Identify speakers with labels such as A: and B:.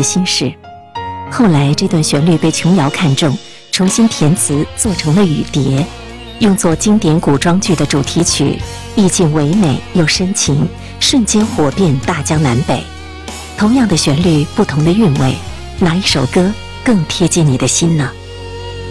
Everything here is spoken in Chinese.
A: 的心事。后来这段旋律被琼瑶看中，重新填词做成了《雨蝶》，用作经典古装剧的主题曲，意境唯美又深情，瞬间火遍大江南北。同样的旋律，不同的韵味，哪一首歌更贴近你的心呢？